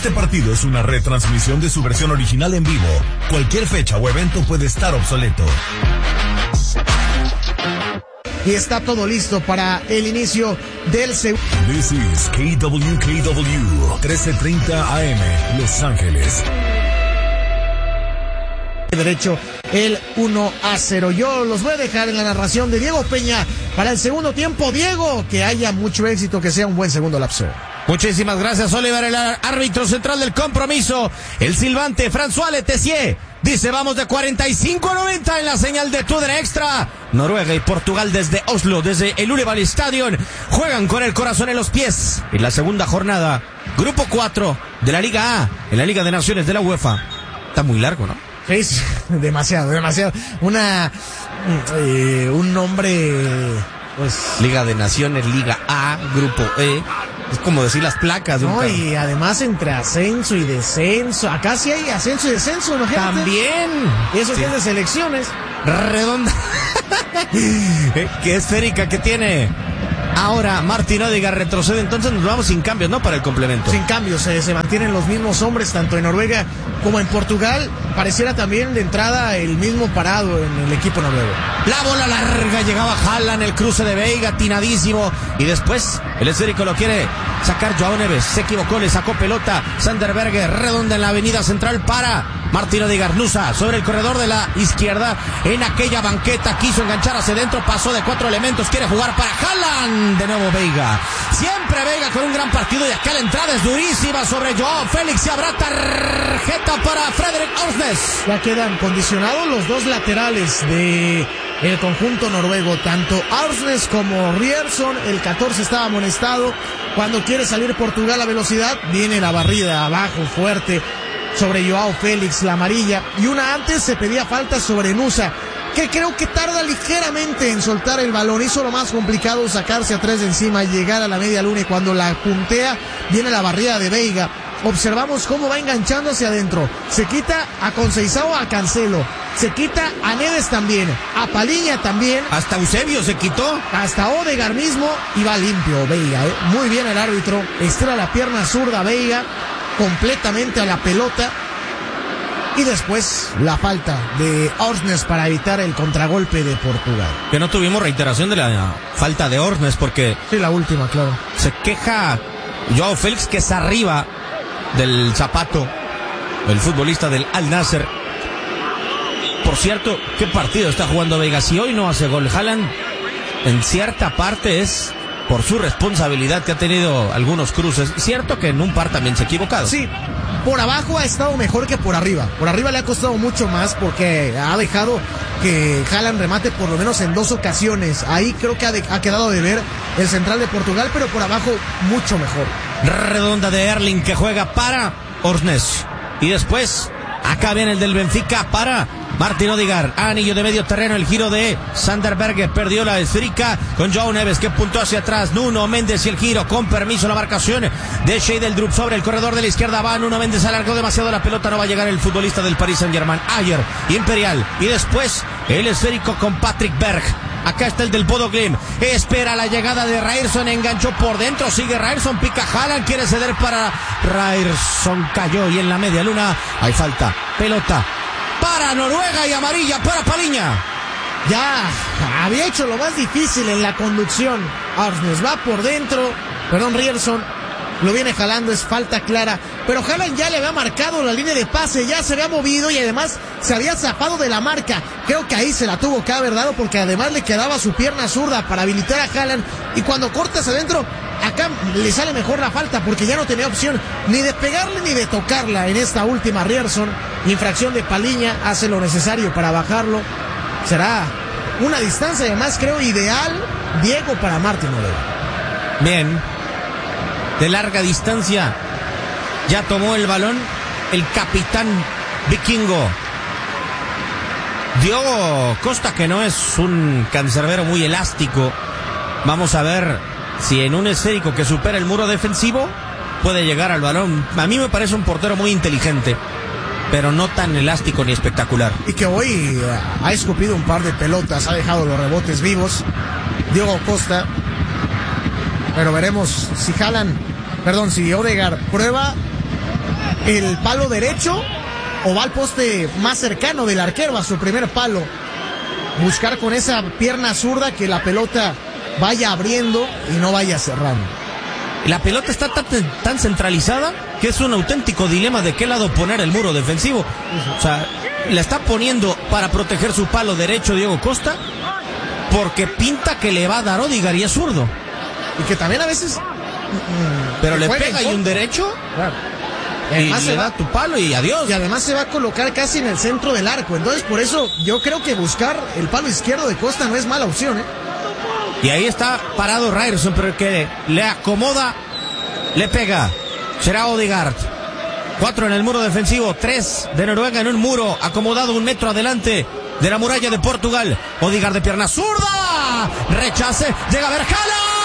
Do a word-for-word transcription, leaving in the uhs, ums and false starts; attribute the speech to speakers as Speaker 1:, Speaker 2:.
Speaker 1: este partido es una retransmisión de su versión original en vivo, cualquier fecha o evento puede estar obsoleto.
Speaker 2: Y está todo listo para el inicio del segundo.
Speaker 1: This is K W K W, trece treinta A M, Los Ángeles.
Speaker 2: Derecho el uno a cero. Yo los voy a dejar en la narración de Diego Peña para el segundo tiempo. Diego, que haya mucho éxito, que sea un buen segundo lapso.
Speaker 3: Muchísimas gracias, Oliver, el árbitro central del compromiso. El silbante François Letessier dice: vamos de cuarenta y cinco a noventa en la señal de Tudor Extra. Noruega y Portugal desde Oslo, desde el Ullevål Stadion, juegan con el corazón en los pies en la segunda jornada, grupo cuatro de la Liga A, en la Liga de Naciones de la UEFA. Está muy largo, ¿no?
Speaker 2: Es demasiado, demasiado. Una, eh, un nombre, pues...
Speaker 3: Liga de Naciones, Liga A, Grupo E. Es como decir las placas de un
Speaker 2: No,
Speaker 3: carro.
Speaker 2: y además entre ascenso y descenso. Acá sí hay ascenso y descenso, imagínate.
Speaker 3: También.
Speaker 2: Y eso
Speaker 3: Sí.
Speaker 2: que es de selecciones.
Speaker 3: Redonda. Qué esférica que tiene. Ahora Martin Odegaard retrocede, entonces nos vamos sin cambios, ¿no? Para el complemento.
Speaker 2: Sin cambios, se, se mantienen los mismos hombres, tanto en Noruega como en Portugal. Pareciera también de entrada el mismo parado en el equipo noruego.
Speaker 3: La bola larga, llegaba Haaland, el cruce de Veiga, tinadísimo. Y después el esférico lo quiere sacar Joao Neves. Se equivocó, le sacó pelota. Sander Berge, redonda en la avenida central para Martin Odegaard. Lusa sobre el corredor de la izquierda. En aquella banqueta quiso enganchar hacia adentro. Pasó de cuatro elementos. Quiere jugar para Haaland. De nuevo Veiga. Siempre Veiga con un gran partido. Y acá la entrada es durísima sobre Joao Félix. Y habrá tarjeta para Frederik Aursnes.
Speaker 2: Ya quedan condicionados los dos laterales de el conjunto noruego, tanto Aursnes como Rierson. El catorce estaba amonestado. Cuando quiere salir Portugal a velocidad, viene la barrida abajo fuerte sobre Joao Félix, la amarilla. Y una antes se pedía falta sobre Nusa, que creo que tarda ligeramente en soltar el balón. Hizo lo más complicado, sacarse a tres de encima y llegar a la media luna. Y cuando la puntea, viene la barrida de Veiga. Observamos cómo va enganchando hacia adentro. Se quita a Conceição, a Cancelo. Se quita a Neves también. A Paliña también.
Speaker 3: Hasta Eusebio se quitó.
Speaker 2: Hasta Odegaard mismo. Y va limpio Veiga, ¿eh? Muy bien el árbitro. Estira la pierna zurda Veiga completamente a la pelota. Y después la falta de Aursnes para evitar el contragolpe de Portugal.
Speaker 3: Que no tuvimos reiteración de la falta de Aursnes porque...
Speaker 2: Sí, la última, claro.
Speaker 3: Se queja Joao Félix, que es arriba del zapato, el futbolista del Al Nassr. Por cierto, ¿qué partido está jugando Veiga? Si hoy no hace gol Haaland, en cierta parte es por su responsabilidad, que ha tenido algunos cruces. Cierto que en un par también se ha equivocado.
Speaker 2: Sí, por abajo ha estado mejor que por arriba. Por arriba le ha costado mucho más porque ha dejado que Haaland remate por lo menos en dos ocasiones. Ahí creo que ha, de, ha quedado de ver el central de Portugal, pero por abajo mucho mejor.
Speaker 3: Redonda de Erling, que juega para Aursnes. Y después, acá viene el del Benfica para Martin Odegaard. Anillo de medio terreno, el giro de Sander Berge. Perdió la esférica con Joao Neves, que puntó hacia atrás. Nuno Méndez y el giro con permiso. La marcación de Scheidel-Drup sobre el corredor de la izquierda. Va Nuno Méndez, alargó demasiado la pelota. No va a llegar el futbolista del Paris Saint-Germain. Ayer, Imperial. Y después el esférico con Patrick Berg. Acá está el del Bodo Glimt. Espera la llegada de Ryerson. Enganchó por dentro. Sigue Ryerson. Pica Haaland. Quiere ceder para Ryerson. Cayó. Y en la media luna hay falta. Pelota para Noruega y amarilla para Paliña.
Speaker 2: Ya había hecho lo más difícil en la conducción. Aursnes va por dentro. Perdón, Ryerson lo viene jalando, es falta clara. Pero Haaland ya le había marcado la línea de pase, ya se había movido y además se había zafado de la marca. Creo que ahí se la tuvo que haber dado porque además le quedaba su pierna zurda para habilitar a Haaland. Y cuando cortas adentro, acá le sale mejor la falta porque ya no tenía opción ni de pegarle ni de tocarla en esta última. Ryerson, infracción de Paliña, hace lo necesario para bajarlo. Será una distancia además creo ideal, Diego, para Martin Odegaard.
Speaker 3: Bien. De larga distancia ya tomó el balón el capitán vikingo Diogo Costa, que no es un cancerbero muy elástico. Vamos a ver si en un esférico que supera el muro defensivo puede llegar al balón. A mí me parece un portero muy inteligente, pero no tan elástico ni espectacular.
Speaker 2: Y que hoy ha escupido un par de pelotas, ha dejado los rebotes vivos Diogo Costa. Pero veremos si Haaland, perdón, si Odegaard prueba el palo derecho o va al poste más cercano del arquero, a su primer palo. Buscar con esa pierna zurda que la pelota vaya abriendo y no vaya cerrando.
Speaker 3: La pelota está tan, tan centralizada que es un auténtico dilema de qué lado poner el muro defensivo. O sea, la está poniendo para proteger su palo derecho Diego Costa, porque pinta que le va a dar Odegaard y es zurdo.
Speaker 2: Y que también a veces...
Speaker 3: Pero le pega y un derecho...
Speaker 2: Claro.
Speaker 3: Y
Speaker 2: además
Speaker 3: le
Speaker 2: se
Speaker 3: da
Speaker 2: va,
Speaker 3: tu palo y adiós.
Speaker 2: Y además se va a colocar casi en el centro del arco. Entonces, por eso yo creo que buscar el palo izquierdo de Costa no es mala opción, ¿eh?
Speaker 3: Y ahí está parado Ryerson, pero que le acomoda, le pega. Será Odegaard. Cuatro en el muro defensivo, tres de Noruega en un muro acomodado un metro adelante de la muralla de Portugal. Odegaard de pierna zurda. Rechace, llega a ver Haaland.